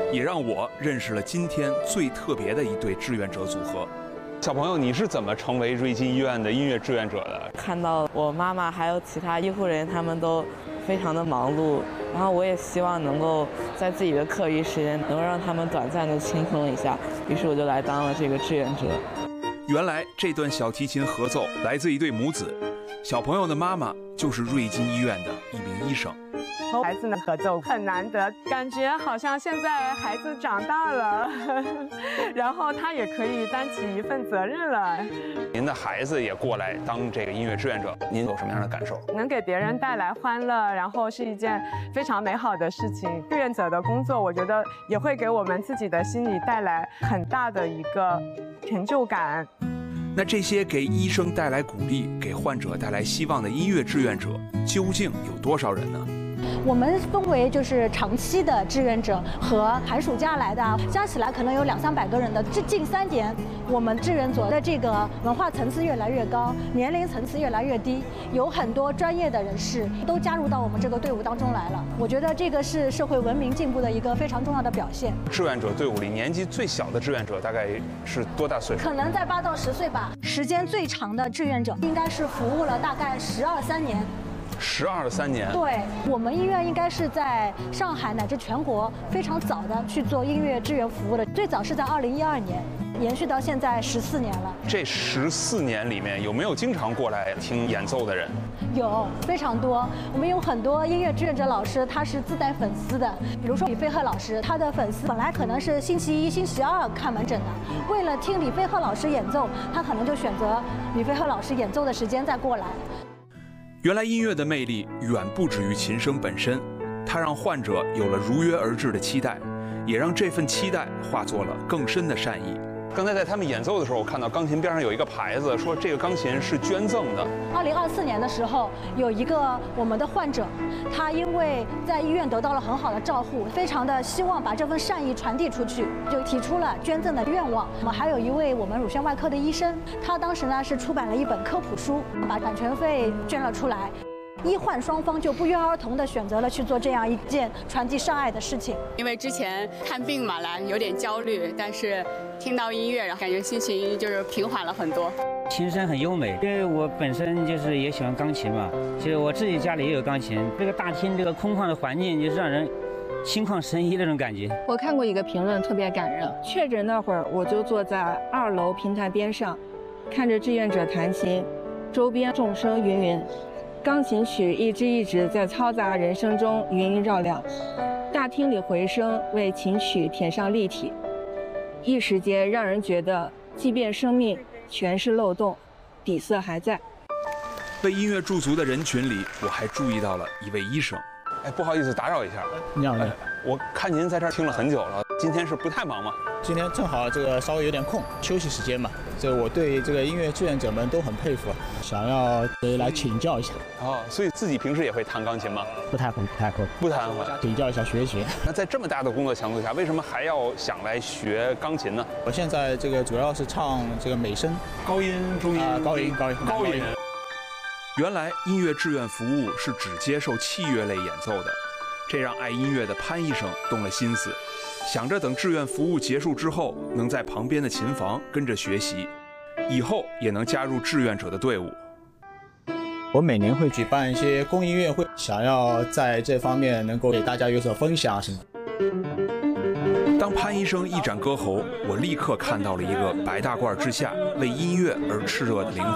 也让我认识了今天最特别的一对志愿者组合。小朋友，你是怎么成为瑞金医院的音乐志愿者的？ 看到我妈妈还有其他医护人员，他们都非常的忙碌，然后我也希望能够在自己的课余时间能够让他们短暂的轻松一下，于是我就来当了这个志愿者。 原来这段小提琴合奏来自一对母子，小朋友的妈妈就是瑞金医院的一名医生。 和孩子的合奏很难得，感觉好像现在孩子长大了，然后他也可以担起一份责任了。 您的孩子也过来当这个音乐志愿者，您有什么样的感受？ 能给别人带来欢乐，然后是一件非常美好的事情。志愿者的工作，我觉得也会给我们自己的心理带来很大的一个成就感。 那这些给医生带来鼓励、给患者带来希望的音乐志愿者，究竟有多少人呢？ 我们分为就是长期的志愿者和寒暑假来的，加起来可能有200-300个人的。这近3年，我们志愿者的这个文化层次越来越高，年龄层次越来越低，有很多专业的人士都加入到我们这个队伍当中来了。我觉得这个是社会文明进步的一个非常重要的表现。 志愿者队伍里年纪最小的志愿者大概是多大岁数？ 可能在8到10岁吧。时间最长的志愿者应该是服务了大概12-13年。 12-13年。 对，我们医院应该是在上海乃至全国非常早的去做音乐志愿服务的，最早是在2012年，延续到现在14年了。 这14年里面有没有经常过来听演奏的人？ 有，非常多。我们有很多音乐志愿者老师，他是自带粉丝的。比如说李飞鹤老师，他的粉丝本来可能是星期一、星期二看门诊的，为了听李飞鹤老师演奏，他可能就选择李飞鹤老师演奏的时间再过来。 原来音乐的魅力远不止于琴声本身，它让患者有了如约而至的期待，也让这份期待化作了更深的善意。刚才在他们演奏的时候，我看到钢琴边上有一个牌子，说这个钢琴是捐赠的。 2024年的时候，有一个我们的患者，他因为在医院得到了很好的照护，非常的希望把这份善意传递出去，就提出了捐赠的愿望。我们还有一位我们乳腺外科的医生，他当时呢是出版了一本科普书，把版权费捐了出来。医患双方就不约而同地选择了去做这样一件传递善爱的事情。 因为之前看病嘛来有点焦虑，但是听到音乐，然后感觉心情就是平缓了很多。 琴声很优美，因为我本身就是也喜欢钢琴嘛，其实我自己家里也有钢琴。这个大厅这个空旷的环境，就是让人心旷神怡那种感觉。 我看过一个评论特别感人，确诊那会儿我就坐在2楼平台边上，看着志愿者弹琴，周边众声芸芸。钢琴曲一支一支在嘈杂人声中云云绕亮，大厅里回声为琴曲添上立体，一时间让人觉得，即便生命全是漏洞，底色还在。 为音乐驻足的人群里，我还注意到了一位医生。哎，不好意思打扰一下。 你好， 我看您在这儿听了很久了，今天是不太忙吗？ 今天正好这个稍微有点空，休息时间嘛。这我对这个音乐志愿者们都很佩服，想要来请教一下。 哦，所以自己平时也会弹钢琴吗？ 不太会， 不弹会， 请教一下学一学。 那在这么大的工作强度下，为什么还要想来学钢琴呢？ 我现在这个主要是唱这个美声， 高音、中音、 高音。 原来音乐志愿服务是只接受器乐类演奏的，这让爱音乐的潘医生动了心思，想着等志愿服务结束之后，能在旁边的琴房跟着学习，以后也能加入志愿者的队伍。 我每年会举办一些公益音乐会，想要在这方面能够给大家有所分享什么。 当潘医生一展歌喉，我立刻看到了一个白大褂之下为音乐而炽热的灵魂。